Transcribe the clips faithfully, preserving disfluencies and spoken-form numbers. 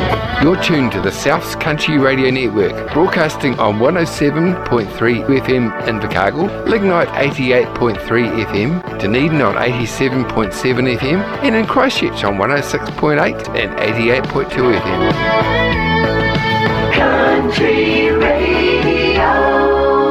You're tuned to the South's Country Radio Network, broadcasting on one oh seven point three F M in Invercargill, Lignite eighty-eight point three F M, Dunedin on eighty-seven point seven F M, and in Christchurch on one oh six point eight and eighty-eight point two F M. Country Radio.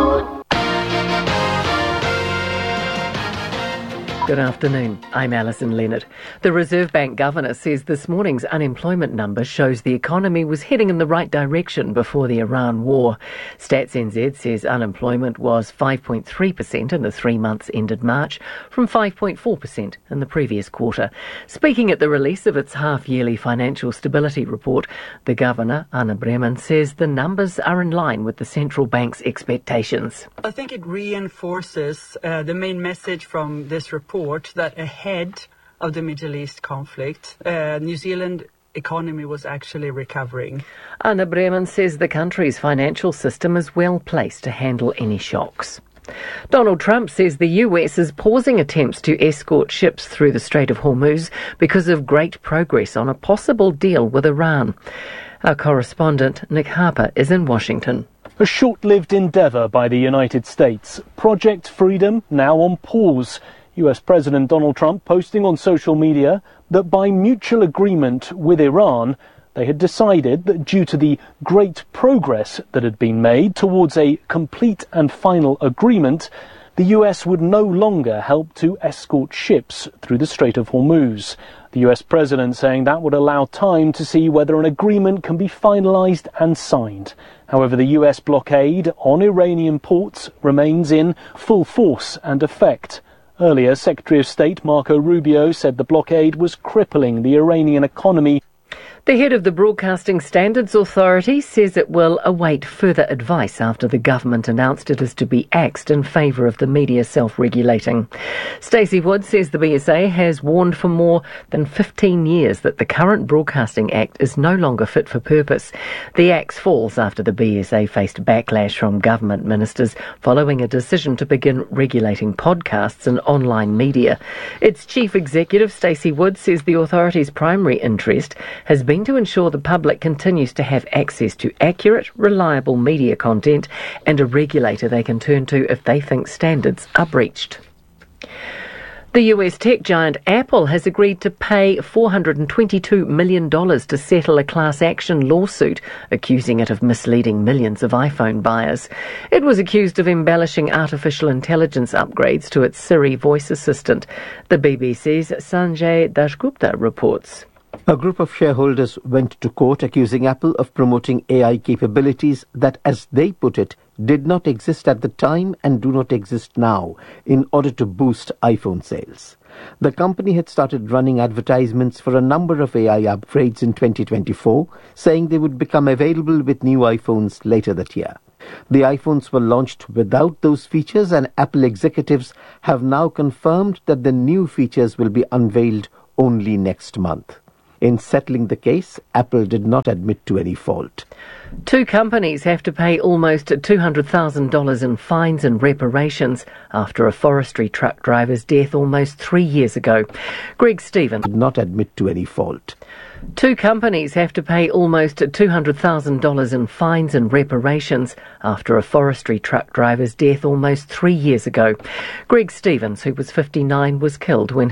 Good afternoon, I'm Alison Leonard. The Reserve Bank Governor says this morning's unemployment number shows the economy was heading in the right direction before the Iran war. Stats N Z says unemployment was five point three percent in the three months ended March, from five point four percent in the previous quarter. Speaking at the release of its half-yearly financial stability report, the Governor, Anna Breman, says the numbers are in line with the central bank's expectations. I think it reinforces uh, the main message from this report, that ahead of the Middle East conflict, uh, New Zealand economy was actually recovering. Anna Breman says the country's financial system is well placed to handle any shocks. Donald Trump says the U S is pausing attempts to escort ships through the Strait of Hormuz because of great progress on a possible deal with Iran. Our correspondent, Nick Harper, is in Washington. A short-lived endeavour by the United States. Project Freedom now on pause. U S President Donald Trump posting on social media that by mutual agreement with Iran, they had decided that due to the great progress that had been made towards a complete and final agreement, the U S would no longer help to escort ships through the Strait of Hormuz. The U S President saying that would allow time to see whether an agreement can be finalised and signed. However, the U S blockade on Iranian ports remains in full force and effect. Earlier, Secretary of State Marco Rubio said the blockade was crippling the Iranian economy. The head of the Broadcasting Standards Authority says it will await further advice after the government announced it is to be axed in favour of the media self-regulating. Stacey Wood says the B S A has warned for more than fifteen years that the current Broadcasting Act is no longer fit for purpose. The axe falls after the B S A faced backlash from government ministers following a decision to begin regulating podcasts and online media. Its chief executive, Stacey Wood, says the authority's primary interest has been to ensure the public continues to have access to accurate, reliable media content and a regulator they can turn to if they think standards are breached. The U S tech giant Apple has agreed to pay four hundred twenty-two million dollars to settle a class action lawsuit accusing it of misleading millions of iPhone buyers. It was accused of embellishing artificial intelligence upgrades to its Siri voice assistant. The B B C's Sanjay Dashgupta reports. A group of shareholders went to court accusing Apple of promoting A I capabilities that, as they put it, did not exist at the time and do not exist now in order to boost iPhone sales. The company had started running advertisements for a number of A I upgrades in twenty twenty-four, saying they would become available with new iPhones later that year. The iPhones were launched without those features, and Apple executives have now confirmed that the new features will be unveiled only next month. In settling the case, Apple did not admit to any fault. Two companies have to pay almost two hundred thousand dollars in fines and reparations after a forestry truck driver's death almost three years ago. Greg Stevens did not admit to any fault. Two companies have to pay almost two hundred thousand dollars in fines and reparations after a forestry truck driver's death almost three years ago. Greg Stevens, who was fifty-nine, was killed when